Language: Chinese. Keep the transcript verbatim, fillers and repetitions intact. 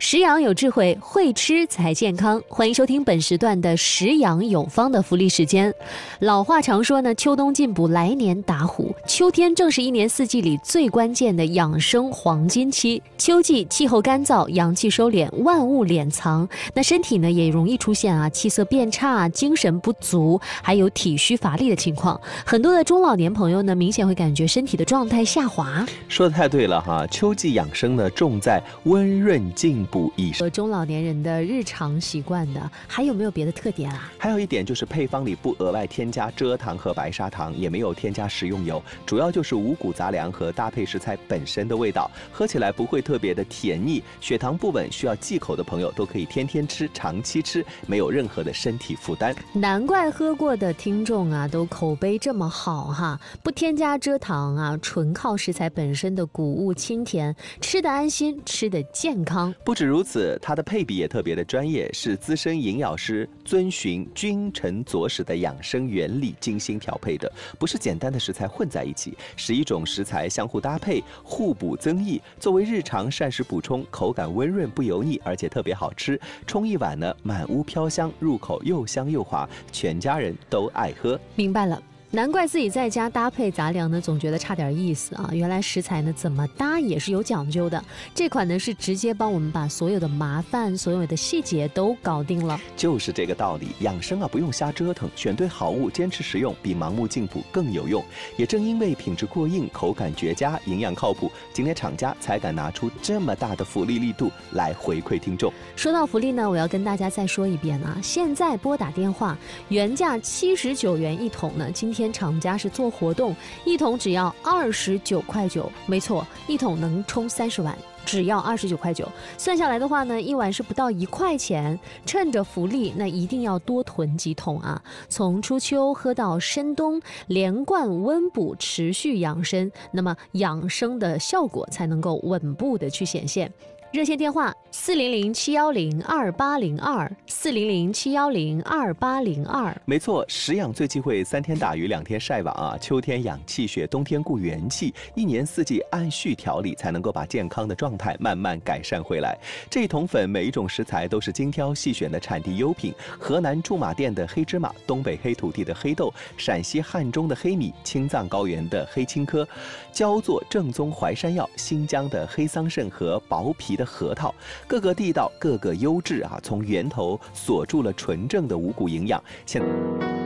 食养有智慧，会吃才健康。欢迎收听本时段的食养有方的福利时间。老话常说呢，秋冬进补，来年打虎。秋天正是一年四季里最关键的养生黄金期。秋季气候干燥，阳气收敛，万物敛藏，那身体呢也容易出现啊气色变差、精神不足，还有体虚乏力的情况。很多的中老年朋友呢，明显会感觉身体的状态下滑。 说得太对了哈，秋季养生呢，重在温润进补以上。 和中老年人的日常习惯的，还有没有别的特点啊？ 还有一点就是配方里不额外添加蔗糖和白砂糖，也没有添加食用油，主要就是五谷杂粮和搭配食材本身的味道，喝起来不会特别的甜腻。血糖不稳需要忌口的朋友都可以天天吃、长期吃，没有任何的身体负担。 难怪喝过的听众啊，都口碑这么好哈！不添加蔗糖啊，纯靠食材本身的谷物清甜，吃得安心，吃得健康。 不止如此，它的配比也特别的专业，是资深营养师遵循君臣佐使的养生原理精心调配的，不是简单的食材混在一起，十一种食材相互搭配，互补增益，作为日常膳食补充，口感温润不油腻，而且特别好吃。冲一碗呢，满屋飘香，入口又香又滑，全家人都爱喝。 明白了。难怪自己在家搭配杂粮呢，总觉得差点意思啊！原来食材呢怎么搭也是有讲究的。这款呢是直接帮我们把所有的麻烦、所有的细节都搞定了。 就是这个道理，养生啊不用瞎折腾，选对好物，坚持食用，比盲目进补更有用。也正因为品质过硬、口感绝佳、营养靠谱，今天厂家才敢拿出这么大的福利力度来回馈听众。 说到福利呢，我要跟大家再说一遍啊！现在拨打电话，原价七十九元一桶呢，今天厂家是做活动，一桶只要二十九块九，没错，一桶能冲三十碗，只要二十九块九。算下来的话呢，一碗是不到一块钱。趁着福利，那一定要多囤几桶啊！从初秋喝到深冬，连贯温补，持续养生，那么养生的效果才能够稳步的去显现。热线电话四零零七幺零二八零二四零零七幺零二八零二。 没错，食养最忌讳三天打鱼两天晒网啊！秋天养气血，冬天固元气，一年四季按序调理，才能够把健康的状态慢慢改善回来。这一桶粉每一种食材都是精挑细选的产地优品，河南驻马店的黑芝麻，东北黑土地的黑豆，陕西汉中的黑米，青藏高原的黑青稞，焦作正宗淮山药，新疆的黑桑葚和薄皮的核桃，各个地道，各个优质啊，从源头锁住了纯正的五谷营养。现